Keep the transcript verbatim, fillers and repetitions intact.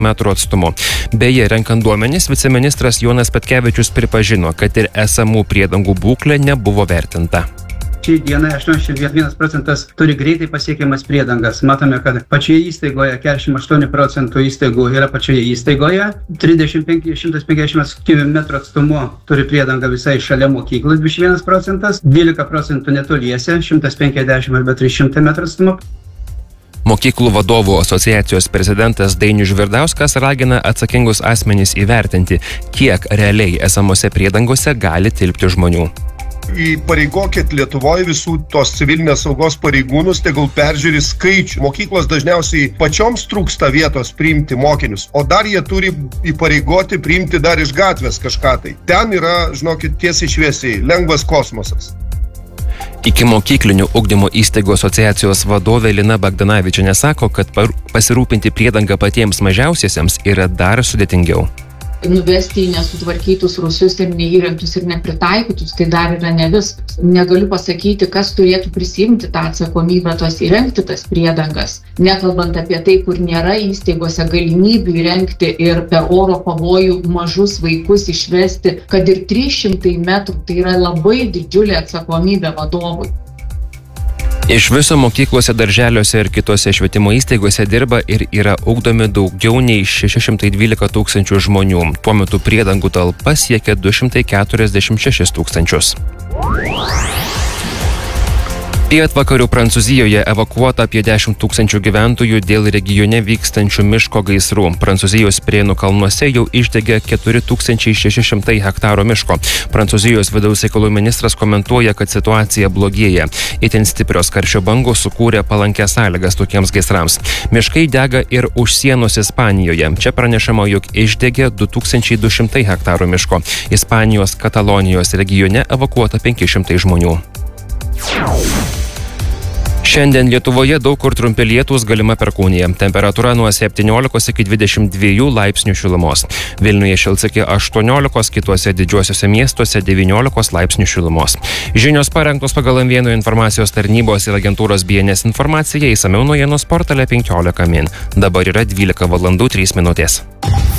metrų atstumu. Beje, renkant duomenis, viceministras Jonas Petkevičius pripažino, kad ir esamų priedangų būklė nebuvo vertinta. Šiai dienai aštuoniasdešimt vienas procentas turi greitai pasiekiamas priedangas. Matome, kad pačioje įstaigoje keturiasdešimt aštuoni procentų įstaigų yra pačioje įstaigoje. trisdešimt penki šimtas penkiasdešimt metrų atstumu turi priedangą visai šalia mokyklos, dvidešimt vienas procentas, dvylika procentų netoliese, šimtas penkiasdešimt arba trys šimtai metrų atstumu. Mokyklų vadovų asociacijos prezidentas Dainius Žvirdauskas ragina atsakingus asmenys įvertinti, kiek realiai esamose priedangose gali tilpti žmonių. Įpareigokit Lietuvoje visų tos civilinės saugos pareigūnus, tegul peržiūri skaičių. Mokyklos dažniausiai pačioms trūksta vietos priimti mokinius, o dar jie turi įpareigoti priimti dar iš gatvės kažką tai. Ten yra, žinokit, tiesiai šviesiai, lengvas kosmosas. Iki mokyklinių ugdymo įstaigų asociacijos vadovė Lina Bagdanavičienė sako, kad pasirūpinti priedangą patiems mažiausiesiems yra dar sudėtingiau. Nuvesti į nesutvarkytus rūsius ir neįrengtus ir nepritaikytus, tai dar yra ne viskas. Negaliu pasakyti, kas turėtų prisimti tą atsakomybę tos įrengti tas priedangas. Nekalbant apie tai, kur nėra įstaigose galimybių įrengti ir per oro pavojų mažus vaikus išvesti, kad ir trys šimtai metrų, tai yra labai didžiulė atsakomybė vadovui. Iš viso mokyklose, darželiuose ir kitose švietimo įstaigose dirba ir yra ugdomi daugiau nei šeši šimtai dvylika tūkstančių žmonių. Tuo metu priedangų talpa siekia du šimtai keturiasdešimt šešis tūkstančius. Pietvakarių Prancūzijoje evakuota apie dešimt tūkstančių gyventojų dėl regione vykstančių miško gaisrų. Prancūzijos Prienų kalnuose jau išdegė keturi tūkstančiai šeši šimtai hektarų miško. Prancūzijos vidaus reikalų ministras komentuoja, kad situacija blogėja. Itin stiprios karščio bangos sukūrė palankias sąlygas tokiems gaisrams. Miškai dega ir už sienos Ispanijoje. Čia pranešama, jog išdegė du tūkstančiai du šimtai hektarų miško. Ispanijos Katalonijos regione evakuota penki šimtai žmonių. Šiandien Lietuvoje daug kur trumpi lietūs, galima perkūnija. Temperatūra nuo septyniolikos iki dvidešimt dviejų laipsnių šilumos. Vilniuje šils iki aštuoniolikos, kituose didžiuosiuose miestuose devyniolikos laipsnių šilumos. Žinios parengtos pagal M vienas informacijos tarnybos ir agentūros B N S informaciją, išsamiau naujienos portale penkiolika min. Dabar yra dvylika valandų trys minutės.